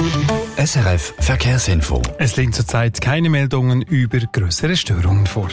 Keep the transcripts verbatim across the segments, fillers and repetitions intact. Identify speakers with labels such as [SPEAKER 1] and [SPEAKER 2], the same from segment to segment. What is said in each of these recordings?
[SPEAKER 1] S R F Verkehrsinfo.
[SPEAKER 2] Es liegen zurzeit keine Meldungen über größere Störungen vor.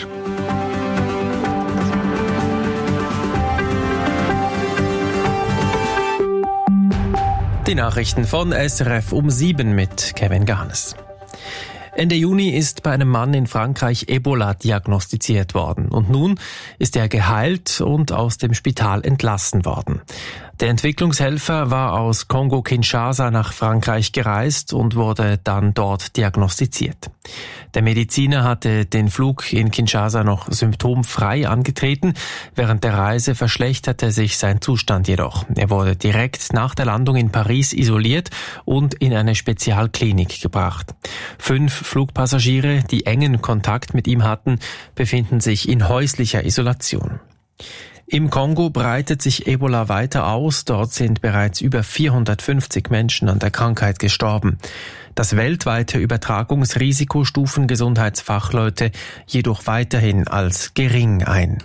[SPEAKER 3] Die Nachrichten von S R F um sieben mit Kevin Gahanes. Ende Juni ist bei einem Mann in Frankreich Ebola diagnostiziert worden und nun ist er geheilt und aus dem Spital entlassen worden. Der Entwicklungshelfer war aus Kongo-Kinshasa nach Frankreich gereist und wurde dann dort diagnostiziert. Der Mediziner hatte den Flug in Kinshasa noch symptomfrei angetreten. Während der Reise verschlechterte sich sein Zustand jedoch. Er wurde direkt nach der Landung in Paris isoliert und in eine Spezialklinik gebracht. Fünf Flugpassagiere, die engen Kontakt mit ihm hatten, befinden sich in häuslicher Isolation. Im Kongo breitet sich Ebola weiter aus. Dort sind bereits über vierhundertfünfzig Menschen an der Krankheit gestorben. Das weltweite Übertragungsrisiko stufen Gesundheitsfachleute jedoch weiterhin als gering ein.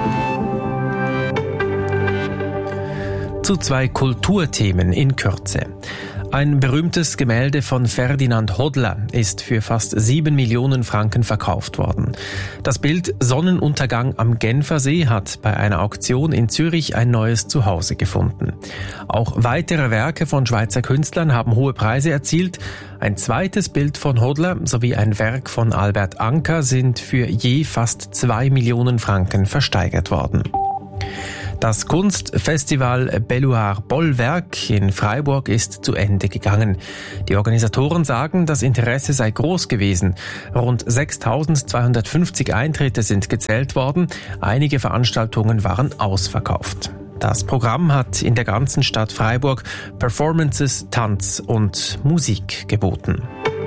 [SPEAKER 3] Zu zwei Kulturthemen in Kürze. Ein berühmtes Gemälde von Ferdinand Hodler ist für fast sieben Millionen Franken verkauft worden. Das Bild Sonnenuntergang am Genfersee hat bei einer Auktion in Zürich ein neues Zuhause gefunden. Auch weitere Werke von Schweizer Künstlern haben hohe Preise erzielt. Ein zweites Bild von Hodler sowie ein Werk von Albert Anker sind für je fast zwei Millionen Franken versteigert worden. Das Kunstfestival Belluard Bollwerk in Freiburg ist zu Ende gegangen. Die Organisatoren sagen, das Interesse sei groß gewesen. Rund sechstausendzweihundertfünfzig Eintritte sind gezählt worden. Einige Veranstaltungen waren ausverkauft. Das Programm hat in der ganzen Stadt Freiburg Performances, Tanz und Musik geboten.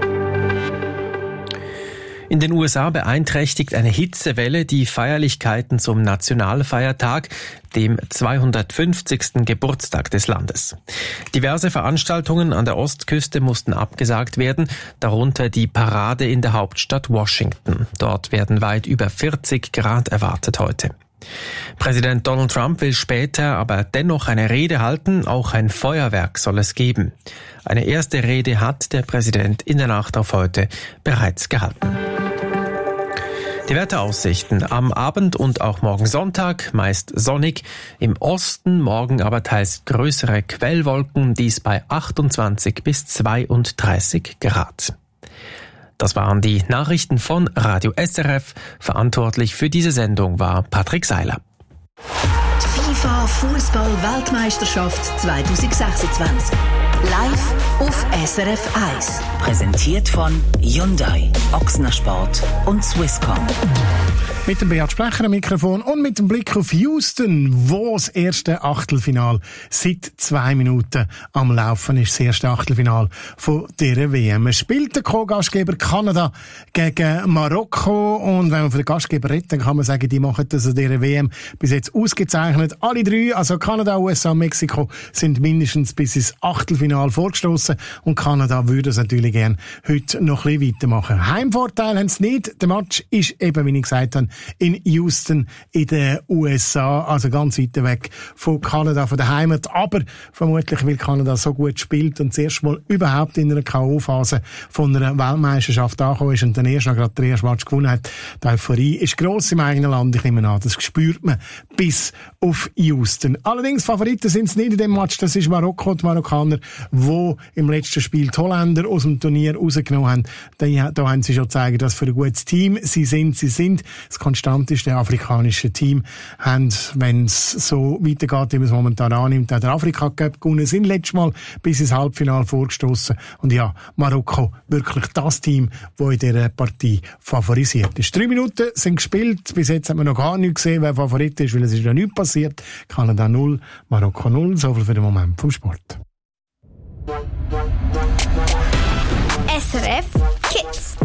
[SPEAKER 3] In den U S A beeinträchtigt eine Hitzewelle die Feierlichkeiten zum Nationalfeiertag, dem zweihundertfünfzigsten Geburtstag des Landes. Diverse Veranstaltungen an der Ostküste mussten abgesagt werden, darunter die Parade in der Hauptstadt Washington. Dort werden weit über vierzig Grad erwartet heute. Präsident Donald Trump will später aber dennoch eine Rede halten, auch ein Feuerwerk soll es geben. Eine erste Rede hat der Präsident in der Nacht auf heute bereits gehalten. Die Wetteraussichten am Abend und auch morgen Sonntag meist sonnig, im Osten morgen aber teils größere Quellwolken, dies bei achtundzwanzig bis zweiunddreißig Grad. Das waren die Nachrichten von Radio S R F. Verantwortlich für diese Sendung war Patrick Seiler.
[SPEAKER 4] Die FIFA Fußball-Weltmeisterschaft zwanzig sechsundzwanzig. Live auf S R F eins.
[SPEAKER 5] Präsentiert von Hyundai, Ochsner Sport und Swisscom.
[SPEAKER 6] Mit dem Beat Sprecher am Mikrofon und mit dem Blick auf Houston, wo das erste Achtelfinal seit zwei Minuten am Laufen ist. Das erste Achtelfinal von dieser W M. Es spielt der Co-Gastgeber Kanada gegen Marokko. Und wenn man von den Gastgeber redet, dann kann man sagen, die machen das an dieser W M bis jetzt ausgezeichnet. Alle drei, also Kanada, U S A und Mexiko, sind mindestens bis ins Achtelfinal vorgestoßen. Und Kanada würde es natürlich gerne heute noch ein bisschen weitermachen. Heimvorteil haben sie nicht. Der Match ist eben, wie ich gesagt habe, in Houston in den U S A, also ganz weit weg von Kanada, von der Heimat. Aber vermutlich, weil Kanada so gut spielt und zuerst mal überhaupt in einer K O-Phase von einer Weltmeisterschaft angekommen ist und dann erst noch gerade den ersten Match gewonnen hat. Die Euphorie ist gross im eigenen Land, ich nehme an. Das spürt man bis auf Houston. Allerdings, Favoriten sind es nicht in dem Match. Das ist Marokko und die Marokkaner, die im letzten Spiel die Holländer aus dem Turnier rausgenommen haben. Da, da haben sie schon gezeigt, dass für ein gutes Team sie sind. Sie sind das konstanteste afrikanische Team, haben, wenn es so weitergeht, wie man es momentan annimmt, auch der Afrika-Cup gewonnen, sind letztes Mal bis ins Halbfinale vorgestoßen. Und ja, Marokko, wirklich das Team, das in dieser Partie favorisiert ist. Drei Minuten sind gespielt. Bis jetzt hat man noch gar nicht gesehen, wer Favorit ist, weil es ist ja nichts passiert. Kanada null, Marokko null. So viel für den Moment vom Sport.
[SPEAKER 7] S R F Kids.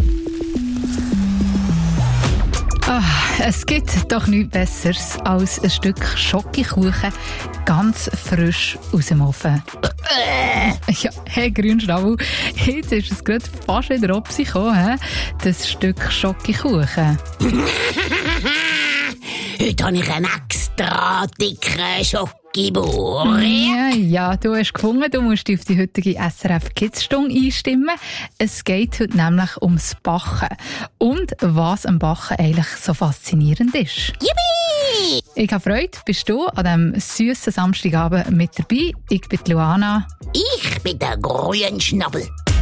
[SPEAKER 8] Oh, es gibt doch nichts Besseres als ein Stück Schokokuchen ganz frisch aus dem Ofen. Ja, hey, Grünschnabel, jetzt ist es gerade fast wieder auf sich gekommen, das Stück Schokokuchen.
[SPEAKER 9] Heute habe ich einen extra dicken Schokokuchen geboren.
[SPEAKER 8] Ja, ja, du hast gefunden, du musst dich auf die heutige S R F Kids Stunde einstimmen. Es geht heute nämlich ums Backen. Und was am Backen eigentlich so faszinierend ist.
[SPEAKER 9] Yippie!
[SPEAKER 8] Ich habe Freude, bist du an diesem süssen Samstagabend mit dabei. Ich bin Luana.
[SPEAKER 9] Ich bin der Grünschnabel.